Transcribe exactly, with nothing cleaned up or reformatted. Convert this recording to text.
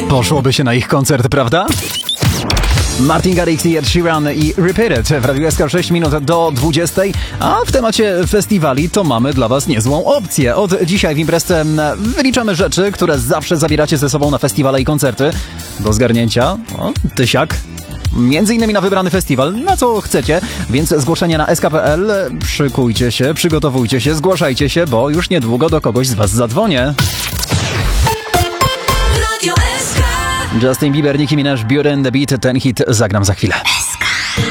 Poszłoby się na ich koncert, prawda? Martin Garrix i Ed Sheeran i Repeat It w Radiu S K sześć minut do dwudziestej, a w temacie festiwali to mamy dla Was niezłą opcję. Od dzisiaj w imprezce wyliczamy rzeczy, które zawsze zabieracie ze sobą na festiwale i koncerty. Do zgarnięcia, o, tysiak. Między innymi na wybrany festiwal, na co chcecie, więc zgłoszenia na s k kropka p l. Szykujcie się, przygotowujcie się, zgłaszajcie się, bo już niedługo do kogoś z Was zadzwonię. Justin Bieber, Nicki Minaj, Beauty and the Beat, ten hit zagram za chwilę.